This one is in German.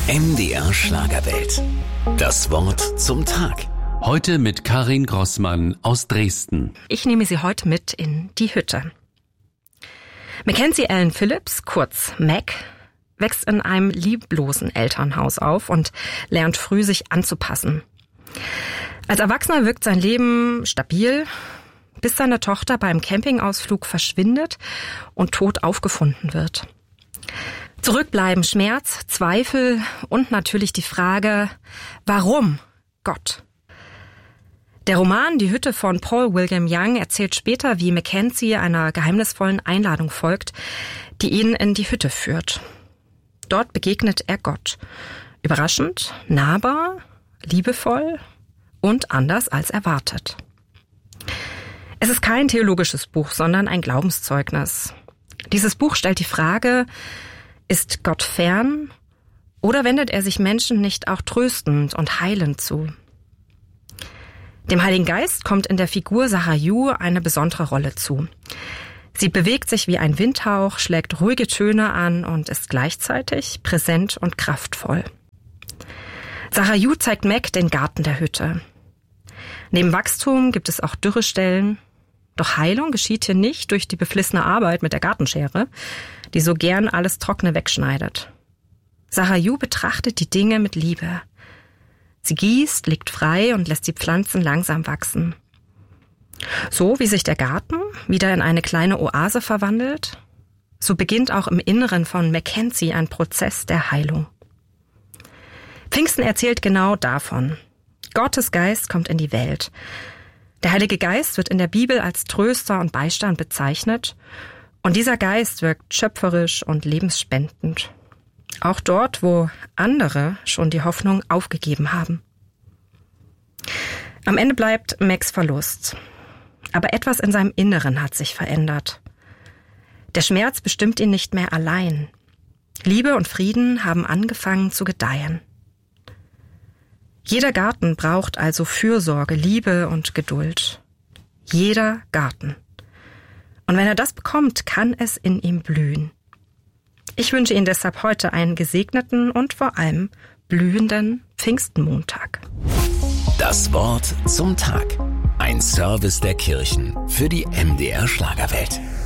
MDR Schlagerwelt. Das Wort zum Tag. Heute mit Karin Grossmann aus Dresden. Ich nehme Sie heute mit in die Hütte. Mackenzie Allen Phillips, kurz Mac, wächst in einem lieblosen Elternhaus auf und lernt früh, sich anzupassen. Als Erwachsener wirkt sein Leben stabil, bis seine Tochter beim Campingausflug verschwindet und tot aufgefunden wird. Zurückbleiben Schmerz, Zweifel und natürlich die Frage, warum Gott? Der Roman Die Hütte von Paul William Young erzählt später, wie Mackenzie einer geheimnisvollen Einladung folgt, die ihn in die Hütte führt. Dort begegnet er Gott. Überraschend, nahbar, liebevoll und anders als erwartet. Es ist kein theologisches Buch, sondern ein Glaubenszeugnis. Dieses Buch stellt die Frage, ist Gott fern oder wendet er sich Menschen nicht auch tröstend und heilend zu? Dem Heiligen Geist kommt in der Figur Sarayu eine besondere Rolle zu. Sie bewegt sich wie ein Windhauch, schlägt ruhige Töne an und ist gleichzeitig präsent und kraftvoll. Sarayu zeigt Mac den Garten der Hütte. Neben Wachstum gibt es auch Dürrestellen. Doch Heilung geschieht hier nicht durch die beflissene Arbeit mit der Gartenschere, die so gern alles Trockene wegschneidet. Sarayu betrachtet die Dinge mit Liebe. Sie gießt, legt frei und lässt die Pflanzen langsam wachsen. So wie sich der Garten wieder in eine kleine Oase verwandelt, so beginnt auch im Inneren von Mackenzie ein Prozess der Heilung. Pfingsten erzählt genau davon. Gottes Geist kommt in die Welt. Der Heilige Geist wird in der Bibel als Tröster und Beistand bezeichnet. Und dieser Geist wirkt schöpferisch und lebensspendend. Auch dort, wo andere schon die Hoffnung aufgegeben haben. Am Ende bleibt Macs Verlust. Aber etwas in seinem Inneren hat sich verändert. Der Schmerz bestimmt ihn nicht mehr allein. Liebe und Frieden haben angefangen zu gedeihen. Jeder Garten braucht also Fürsorge, Liebe und Geduld. Jeder Garten. Und wenn er das bekommt, kann es in ihm blühen. Ich wünsche Ihnen deshalb heute einen gesegneten und vor allem blühenden Pfingstmontag. Das Wort zum Tag. Ein Service der Kirchen für die MDR Schlagerwelt.